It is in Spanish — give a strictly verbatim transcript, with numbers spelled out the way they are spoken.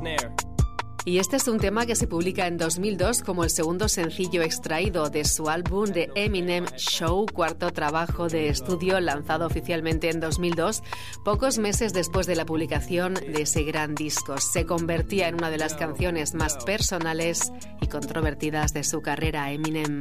Y este es un tema que se publica en dos mil dos como el segundo sencillo extraído de su álbum The Eminem Show, cuarto trabajo de estudio lanzado oficialmente en dos mil dos, pocos meses después de la publicación de ese gran disco. Se convertía en una de las canciones más personales y controvertidas de su carrera. Eminem.